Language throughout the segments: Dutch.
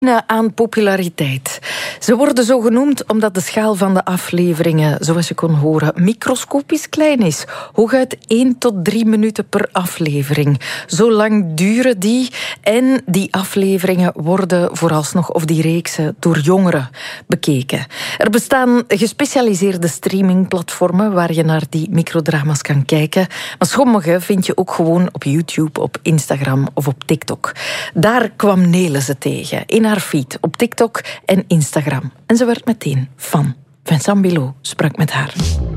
Aan populariteit. Ze worden zo genoemd omdat de schaal van de afleveringen, zoals je kon horen, microscopisch klein is. Hooguit 1 tot 3 minuten per aflevering. Zo lang duren die. En die afleveringen worden vooralsnog, of die reeksen, door jongeren bekeken. Er bestaan gespecialiseerde streamingplatformen waar je naar die microdrama's kan kijken. Maar sommige vind je ook gewoon op YouTube, op Instagram of op TikTok. Daar kwam Nele ze tegen. In haar feed op TikTok en Instagram. En ze werd meteen fan. Vincent Bilot sprak met haar.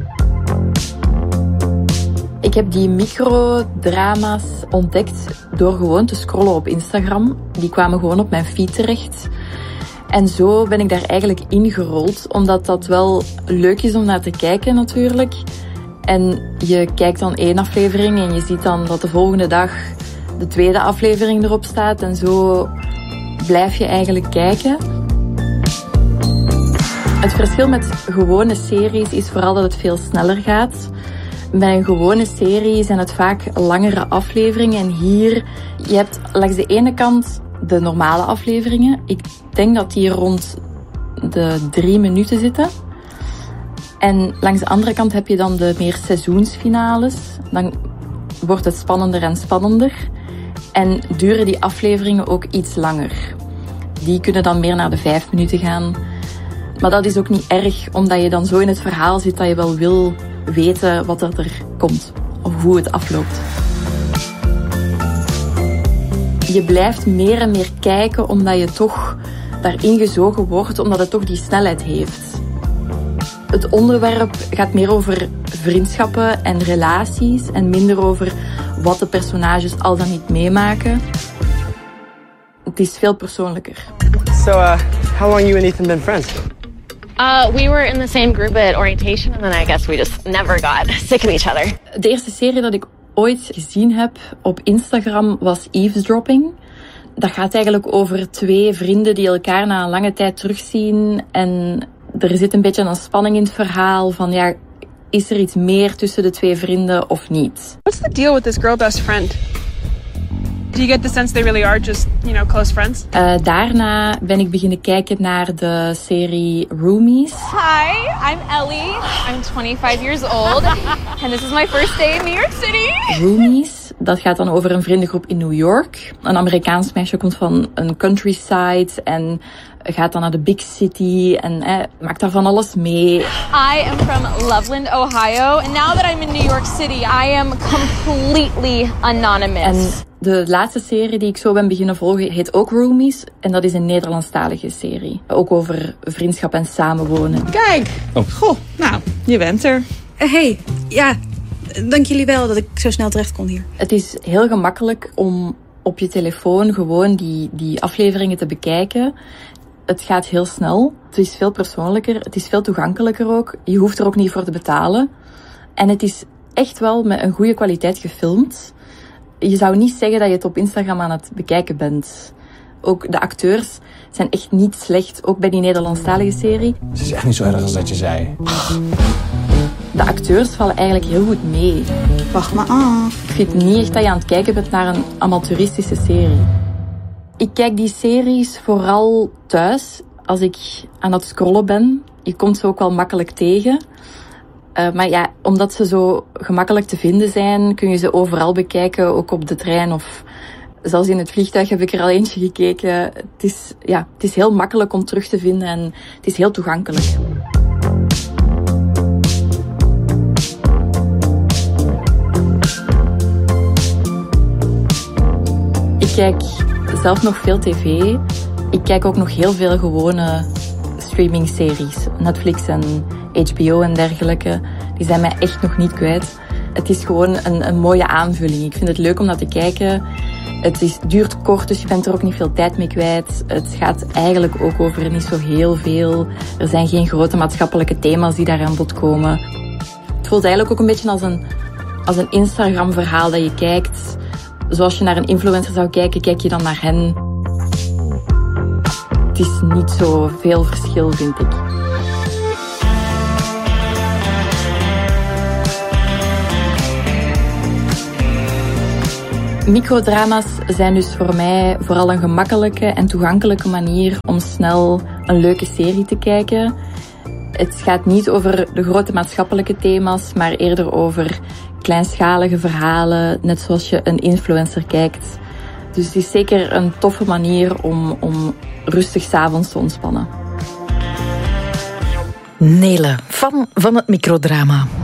Ik heb die microdrama's ontdekt door gewoon te scrollen op Instagram. Die kwamen gewoon op mijn feed terecht. En zo ben ik daar eigenlijk ingerold, omdat dat wel leuk is om naar te kijken natuurlijk. En je kijkt dan 1 aflevering en je ziet dan dat de volgende dag de 2e aflevering erop staat. En zo blijf je eigenlijk kijken. Het verschil met gewone series is vooral dat het veel sneller gaat. Bij een gewone serie zijn het vaak langere afleveringen. En hier, je hebt langs de ene kant de normale afleveringen. Ik denk dat die rond de 3 minuten zitten. En langs de andere kant heb je dan de meer seizoensfinales. Dan wordt het spannender en spannender. En duren die afleveringen ook iets langer. Die kunnen dan meer naar de 5 minuten gaan. Maar dat is ook niet erg, omdat je dan zo in het verhaal zit dat je wel wil weten wat er komt. Of hoe het afloopt. Je blijft meer en meer kijken, omdat je toch daarin gezogen wordt, omdat het toch die snelheid heeft. Het onderwerp gaat meer over vriendschappen en relaties en minder over wat de personages al dan niet meemaken. Het is veel persoonlijker. So, how long you and Ethan been friends? We were in the same group at orientation and then I guess we just never got sick of each other. De eerste serie dat ik ooit gezien heb op Instagram was Eavesdropping. Dat gaat eigenlijk over 2 vrienden die elkaar na een lange tijd terugzien. En er zit een beetje een spanning in het verhaal van ja, is er iets meer tussen de 2 vrienden of niet? What's the deal with this girl best friend? Do you get the sense they really are just, close friends? Daarna ben ik beginnen kijken naar de serie Roomies. Hi, I'm Ellie. I'm 25 years old. And this is my first day in New York City. Roomies, dat gaat dan over een vriendengroep in New York. Een Amerikaans meisje komt van een countryside en gaat dan naar de big city en maakt daar van alles mee. I am from Loveland, Ohio. And now that I'm in New York City, I am completely anonymous. En de laatste serie die ik zo ben beginnen volgen heet ook Roomies. En dat is een Nederlandstalige serie. Ook over vriendschap en samenwonen. Kijk! Oh. Goh, nou, je bent er. Hey, ja, dank jullie wel dat ik zo snel terecht kon hier. Het is heel gemakkelijk om op je telefoon gewoon die afleveringen te bekijken. Het gaat heel snel. Het is veel persoonlijker. Het is veel toegankelijker ook. Je hoeft er ook niet voor te betalen. En het is echt wel met een goede kwaliteit gefilmd. Je zou niet zeggen dat je het op Instagram aan het bekijken bent. Ook de acteurs zijn echt niet slecht, ook bij die Nederlandstalige serie. Het is echt niet zo erg als dat je zei. De acteurs vallen eigenlijk heel goed mee. Wacht maar af. Ik vind niet echt dat je aan het kijken bent naar een amateuristische serie. Ik kijk die series vooral thuis, als ik aan het scrollen ben. Je komt ze ook wel makkelijk tegen. Maar ja, omdat ze zo gemakkelijk te vinden zijn, kun je ze overal bekijken, ook op de trein of zelfs in het vliegtuig heb ik er al eentje gekeken. Het is heel makkelijk om terug te vinden en het is heel toegankelijk. Ik kijk zelf nog veel tv. Ik kijk ook nog heel veel gewone streamingseries. Netflix en HBO en dergelijke. Die zijn mij echt nog niet kwijt. Het is gewoon een mooie aanvulling. Ik vind het leuk om naar te kijken. Het duurt kort, dus je bent er ook niet veel tijd mee kwijt. Het gaat eigenlijk ook over niet zo heel veel. Er zijn geen grote maatschappelijke thema's die daar aan bod komen. Het voelt eigenlijk ook een beetje als een Instagram-verhaal dat je kijkt. Zoals je naar een influencer zou kijken, kijk je dan naar hen. Het is niet zo veel verschil, vind ik. Microdrama's zijn dus voor mij vooral een gemakkelijke en toegankelijke manier om snel een leuke serie te kijken. Het gaat niet over de grote maatschappelijke thema's, maar eerder over kleinschalige verhalen, net zoals je een influencer kijkt. Dus het is zeker een toffe manier om rustig 's avonds te ontspannen. Nele, fan van het microdrama.